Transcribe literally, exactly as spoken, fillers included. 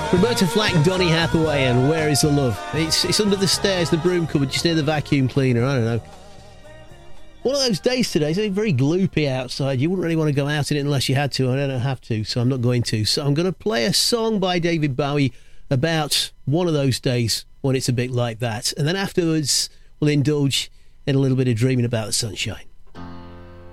Roberta Flack, Donny Hathaway, and Where Is the Love? It's, it's under the stairs, the broom cupboard, just near the vacuum cleaner. I don't know. One of those days today. It's very gloopy outside. You wouldn't really want to go out in it unless you had to. I don't have to, so I'm not going to. So I'm going to play a song by David Bowie about one of those days when it's a bit like that. And then afterwards, we'll indulge in a little bit of dreaming about the sunshine.